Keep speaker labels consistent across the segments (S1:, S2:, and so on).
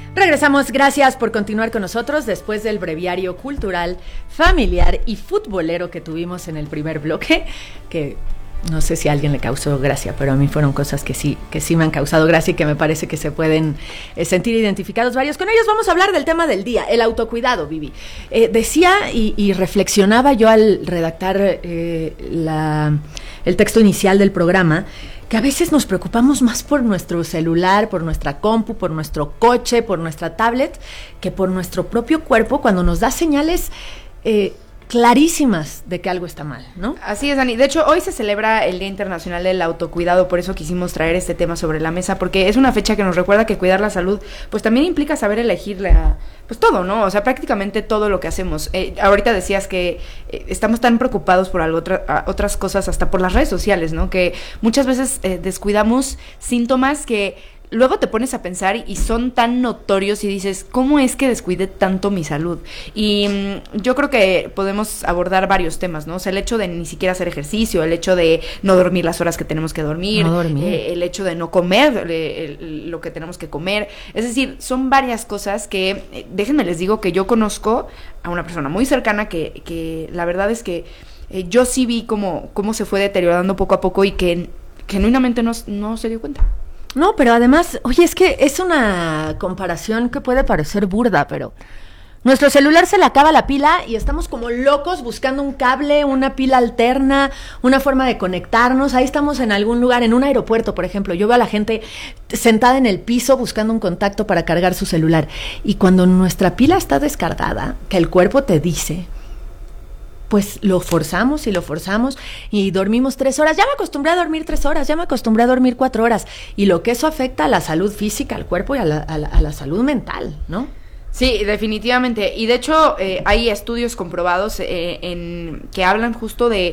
S1: Regresamos, gracias por continuar con nosotros después del breviario cultural, familiar y futbolero que tuvimos en el primer bloque, que no sé si a alguien le causó gracia, pero a mí fueron cosas que sí me han causado gracia y que me parece que se pueden sentir identificados varios. Con ellos vamos a hablar del tema del día, el autocuidado, Vivi. Decía y reflexionaba yo al redactar el texto inicial del programa, que a veces nos preocupamos más por nuestro celular, por nuestra compu, por nuestro coche, por nuestra tablet, que por nuestro propio cuerpo cuando nos da señales clarísimas de que algo está mal, ¿no?
S2: Así es, Dani. De hecho, hoy se celebra el Día Internacional del Autocuidado, por eso quisimos traer este tema sobre la mesa, porque es una fecha que nos recuerda que cuidar la salud, pues también implica saber elegir pues todo, ¿no? O sea, prácticamente todo lo que hacemos. Ahorita decías que estamos tan preocupados por otras cosas, hasta por las redes sociales, ¿no? Que muchas veces descuidamos síntomas que luego te pones a pensar y son tan notorios y dices, ¿cómo es que descuidé tanto mi salud? Y yo creo que podemos abordar varios temas, ¿no? O sea, el hecho de ni siquiera hacer ejercicio, el hecho de no dormir las horas que tenemos que dormir, el hecho de no comer lo que tenemos que comer. Es decir, son varias cosas que, déjenme les digo que yo conozco a una persona muy cercana que la verdad es que yo sí vi cómo se fue deteriorando poco a poco y que genuinamente no se dio cuenta.
S1: No, pero además, oye, es que es una comparación que puede parecer burda, pero nuestro celular se le acaba la pila y estamos como locos buscando un cable, una pila alterna, una forma de conectarnos. Ahí estamos en algún lugar, en un aeropuerto, por ejemplo. Yo veo a la gente sentada en el piso buscando un contacto para cargar su celular. Y cuando nuestra pila está descargada, que el cuerpo te dice, pues lo forzamos y dormimos 3 horas. Ya me acostumbré a dormir 3 horas, ya me acostumbré a dormir 4 horas. Y lo que eso afecta a la salud física, al cuerpo y a la salud mental, ¿no?
S2: Sí, definitivamente. Y de hecho hay estudios comprobados que hablan justo de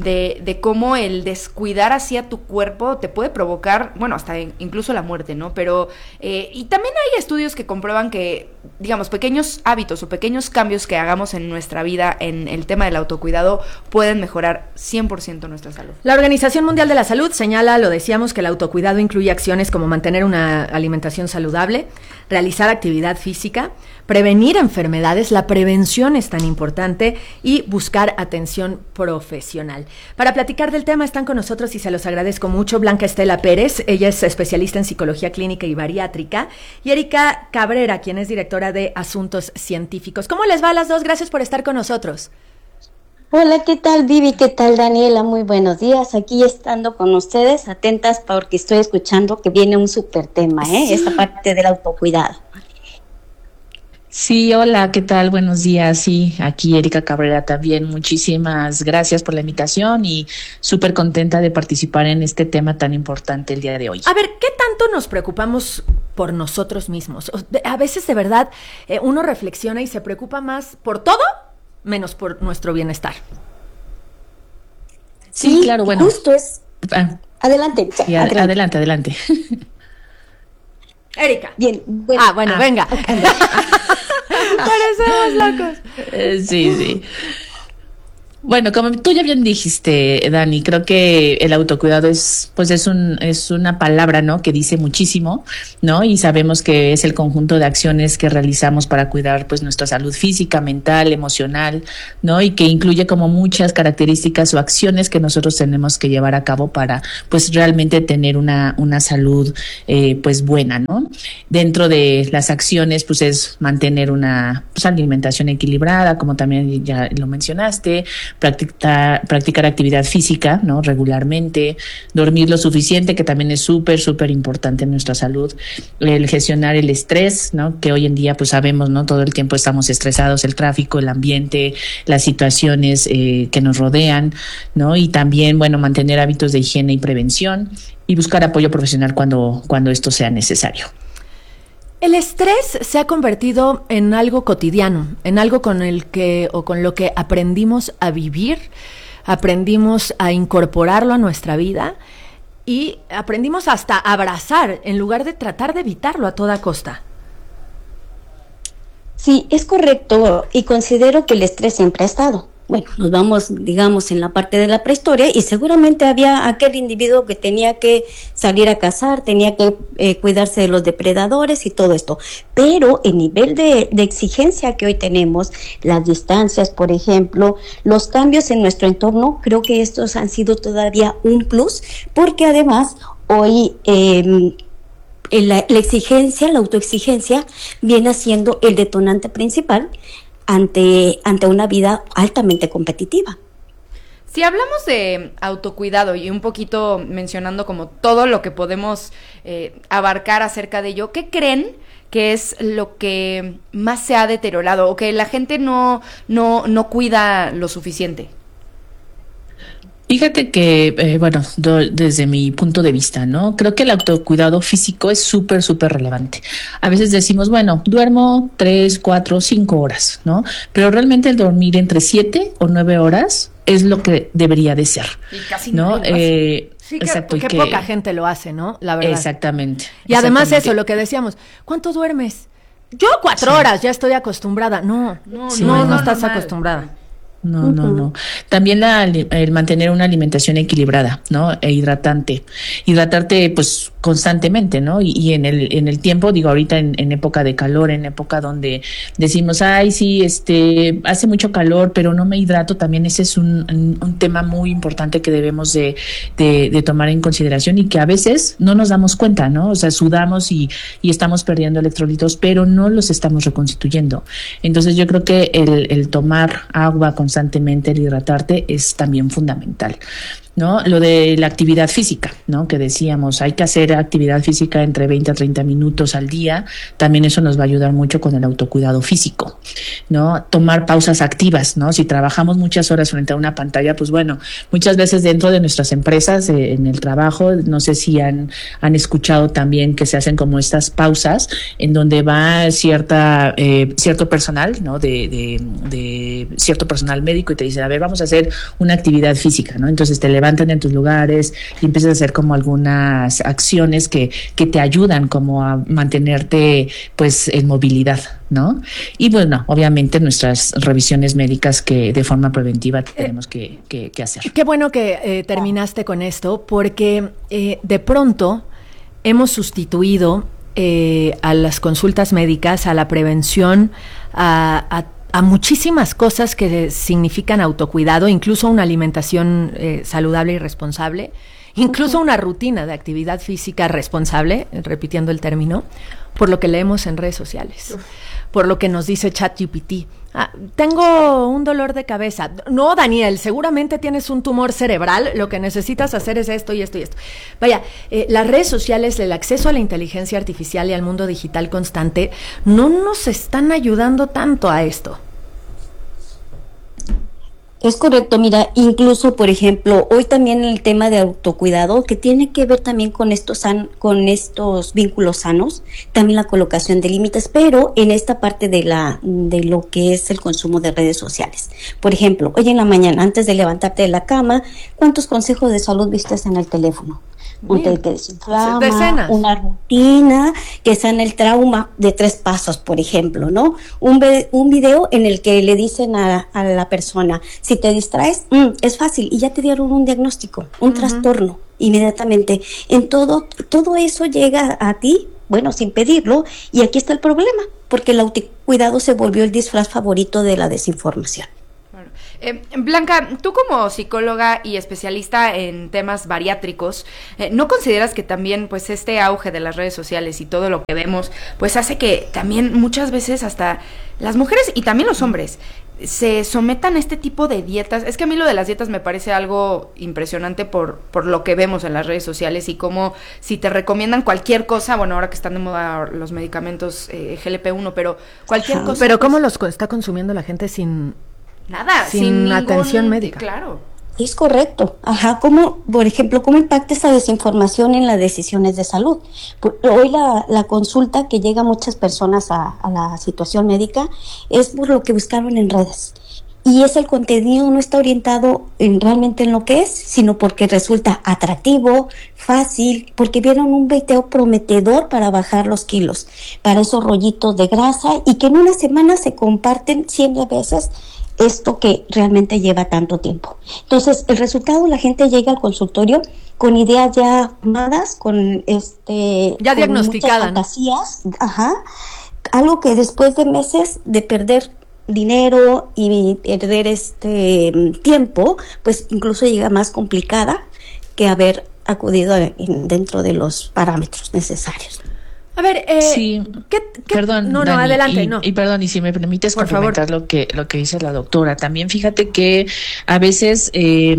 S2: cómo el descuidar hacia tu cuerpo te puede provocar, bueno, hasta incluso la muerte, ¿no? Pero, y también hay estudios que comprueban que, digamos, pequeños hábitos o pequeños cambios que hagamos en nuestra vida en el tema del autocuidado pueden mejorar 100% nuestra salud.
S1: La Organización Mundial de la Salud señala, lo decíamos, que el autocuidado incluye acciones como mantener una alimentación saludable, realizar actividad física, prevenir enfermedades, la prevención es tan importante, y buscar atención profesional. Para platicar del tema están con nosotros, y se los agradezco mucho, Blanca Estela Pérez, ella es especialista en psicología clínica y bariátrica, y Erika Cabrera, quien es directora de Asuntos Científicos. ¿Cómo les va a las dos? Gracias por estar con nosotros.
S3: Hola, ¿qué tal, Vivi? ¿Qué tal, Daniela? Muy buenos días. Aquí estando con ustedes, atentas porque estoy escuchando que viene un súper tema,
S1: Sí.
S3: Esta parte del autocuidado.
S4: Sí, hola, ¿qué tal? Buenos días. Sí, aquí Erika Cabrera también. Muchísimas gracias por la invitación y súper contenta de participar en este tema tan importante el día de hoy.
S1: A ver, ¿qué tanto nos preocupamos por nosotros mismos? A veces, de verdad, uno reflexiona y se preocupa más por todo, menos por nuestro bienestar.
S4: Sí, claro, bueno.
S3: Justo es... Adelante.
S4: Sí, adelante.
S1: Erika.
S3: Bien, bueno.
S1: Bueno, venga.
S3: Okay.
S1: Parecemos locos.
S4: Sí. Bueno, como tú ya bien dijiste, Dani, creo que el autocuidado es una palabra, ¿no?, que dice muchísimo, ¿no? Y sabemos que es el conjunto de acciones que realizamos para cuidar, pues, nuestra salud física, mental, emocional, ¿no? Y que incluye como muchas características o acciones que nosotros tenemos que llevar a cabo para, pues, realmente tener una salud, pues, buena, ¿no? Dentro de las acciones, pues, es mantener una, pues, alimentación equilibrada, como también ya lo mencionaste, practicar actividad física, ¿no?, regularmente, dormir lo suficiente, que también es súper importante en nuestra salud, el gestionar el estrés, ¿no?, que hoy en día pues sabemos, ¿no?, todo el tiempo estamos estresados, el tráfico, el ambiente, las situaciones que nos rodean, ¿no?, y también, bueno, mantener hábitos de higiene y prevención y buscar apoyo profesional cuando esto sea necesario.
S1: El estrés se ha convertido en algo cotidiano, en algo con lo que aprendimos a vivir, aprendimos a incorporarlo a nuestra vida y aprendimos hasta a abrazar en lugar de tratar de evitarlo a toda costa.
S3: Sí, es correcto, y considero que el estrés siempre ha estado. bueno, nos vamos, digamos, en la parte de la prehistoria y seguramente había aquel individuo que tenía que salir a cazar, tenía que cuidarse de los depredadores y todo esto. Pero el nivel de exigencia que hoy tenemos, las distancias, por ejemplo, los cambios en nuestro entorno, creo que estos han sido todavía un plus, porque además hoy la exigencia, la autoexigencia, viene siendo el detonante principal ante una vida altamente competitiva.
S2: Si hablamos de autocuidado y un poquito mencionando como todo lo que podemos abarcar acerca de ello, ¿qué creen que es lo que más se ha deteriorado o que la gente no cuida lo suficiente?
S4: Fíjate que, bueno, desde mi punto de vista, ¿no? Creo que el autocuidado físico es súper, súper relevante. A veces decimos, bueno, duermo 3, 4, 5 horas, ¿no? Pero realmente el dormir entre 7 o 9 horas es lo que debería de ser,
S2: Y casi
S4: ¿no?
S1: Sí,
S4: exacto.
S1: que poca gente lo hace, ¿no? La verdad.
S4: Exactamente.
S1: Y además eso, lo que decíamos, ¿cuánto duermes? Yo 4 horas, ya estoy acostumbrada. No estás acostumbrada.
S4: No. También el mantener una alimentación equilibrada, ¿no? E hidratante. Hidratarte, pues, constantemente, ¿no? Y en el tiempo, digo, ahorita en época de calor, en época donde decimos, ay, sí, hace mucho calor, pero no me hidrato, también ese es un tema muy importante que debemos de tomar en consideración y que a veces no nos damos cuenta, ¿no? O sea, sudamos y estamos perdiendo electrolitos, pero no los estamos reconstituyendo. Entonces, yo creo que el tomar agua constantemente, el hidratarte es también fundamental, ¿no? Lo de la actividad física, ¿no? Que decíamos, hay que hacer actividad física entre 20 a 30 minutos al día, también eso nos va a ayudar mucho con el autocuidado físico, ¿no? Tomar pausas activas, ¿no? Si trabajamos muchas horas frente a una pantalla, pues bueno, muchas veces dentro de nuestras empresas, en el trabajo, no sé si han escuchado también que se hacen como estas pausas en donde va cierto personal, ¿no? De cierto personal médico y te dicen, a ver, vamos a hacer una actividad física, ¿no? Entonces te levantan en tus lugares y empiezas a hacer como algunas acciones que te ayudan como a mantenerte pues en movilidad, ¿no? Y bueno, obviamente nuestras revisiones médicas que de forma preventiva tenemos que hacer.
S1: Qué bueno que terminaste con esto, porque de pronto hemos sustituido a las consultas médicas, a la prevención, a muchísimas cosas que significan autocuidado, incluso una alimentación saludable y responsable, incluso una rutina de actividad física responsable, repitiendo el término, por lo que leemos en redes sociales, por lo que nos dice ChatGPT. Tengo un dolor de cabeza. No, Daniel, seguramente tienes un tumor cerebral, lo que necesitas hacer es esto y esto y esto. Vaya, las redes sociales, el acceso a la inteligencia artificial y al mundo digital constante no nos están ayudando tanto a esto.
S3: Es correcto, mira, incluso, por ejemplo, hoy también el tema de autocuidado, que tiene que ver también con estos vínculos sanos, también la colocación de límites, pero en esta parte de lo que es el consumo de redes sociales. Por ejemplo, hoy en la mañana, antes de levantarte de la cama, ¿cuántos consejos de salud viste en el teléfono? Un té que desinflama,
S1: decenas.
S3: Una rutina que sana el trauma de 3 pasos, por ejemplo, ¿no? Un video en el que le dicen a la persona, si te distraes, es fácil, y ya te dieron un diagnóstico, un trastorno, inmediatamente. En todo eso llega a ti, bueno, sin pedirlo, y aquí está el problema, porque el autocuidado se volvió el disfraz favorito de la desinformación.
S2: Blanca, tú como psicóloga y especialista en temas bariátricos, ¿no consideras que también pues este auge de las redes sociales y todo lo que vemos pues hace que también muchas veces hasta las mujeres y también los hombres se sometan a este tipo de dietas? Es que a mí lo de las dietas me parece algo impresionante por lo que vemos en las redes sociales y cómo si te recomiendan cualquier cosa, bueno, ahora que están de moda los medicamentos GLP-1, pero cualquier cosa.
S1: Pero ¿cómo los está consumiendo la gente sin
S2: sin
S1: atención médica?
S2: Claro.
S3: Es correcto. Por ejemplo, ¿cómo impacta esa desinformación en las decisiones de salud? Hoy la consulta que llega a muchas personas a la situación médica es por lo que buscaron en redes. Y el contenido no está orientado realmente en lo que es, sino porque resulta atractivo, fácil, porque vieron un video prometedor para bajar los kilos, para esos rollitos de grasa, y que en una semana se comparten 100 veces esto que realmente lleva tanto tiempo. Entonces, el resultado, la gente llega al consultorio con ideas ya formadas, con
S1: ya diagnosticada,
S3: muchas fantasías, algo que después de meses de perder dinero y perder tiempo, pues incluso llega más complicada que haber acudido dentro de los parámetros necesarios.
S1: A ver,
S4: sí, perdón,
S1: no,
S4: Dani,
S1: adelante,
S4: y perdón, y si me permites
S1: por
S4: complementar lo que dice la doctora. También fíjate que a veces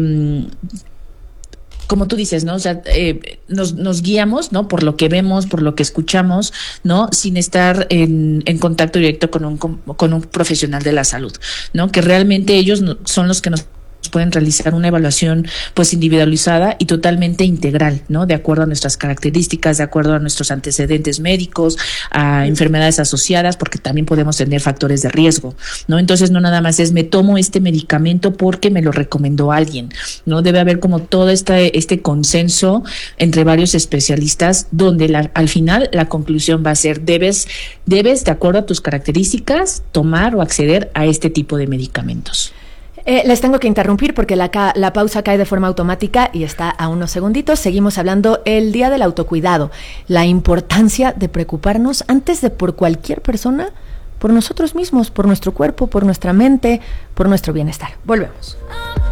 S4: como tú dices, ¿no? O sea, nos guiamos, ¿no? Por lo que vemos, por lo que escuchamos, ¿no? Sin estar en contacto directo con un profesional de la salud, ¿no? Que realmente ellos son los que nos pueden realizar una evaluación pues individualizada y totalmente integral, ¿no? De acuerdo a nuestras características, de acuerdo a nuestros antecedentes médicos, a enfermedades asociadas, porque también podemos tener factores de riesgo, ¿no? Entonces no nada más es me tomo este medicamento porque me lo recomendó alguien, ¿no? Debe haber como todo este consenso entre varios especialistas donde al final la conclusión va a ser debes de acuerdo a tus características tomar o acceder a este tipo de medicamentos.
S1: Les tengo que interrumpir porque la pausa cae de forma automática y está a unos segunditos. Seguimos hablando el día del autocuidado, la importancia de preocuparnos antes de por cualquier persona, por nosotros mismos, por nuestro cuerpo, por nuestra mente, por nuestro bienestar. Volvemos.